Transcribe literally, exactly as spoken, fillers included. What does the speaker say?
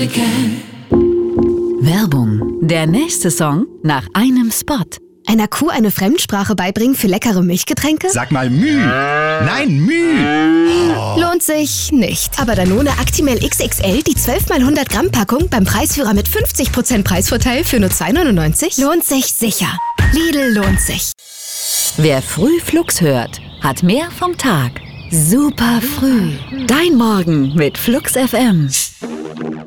again. Werbung. Der nächste Song nach einem Spot. Einer Kuh eine Fremdsprache beibringen für leckere Milchgetränke? Sag mal Müh. Nein, Müh. Oh. Lohnt sich nicht. Aber Danone Actimel X X L, die zwölf mal hundert Gramm Packung beim Preisführer mit fünfzig Prozent Preisvorteil für nur zwei neunundneunzig, lohnt sich sicher. Lidl lohnt sich. Wer früh Flux hört, hat mehr vom Tag. Super früh. Dein Morgen mit Flux F M.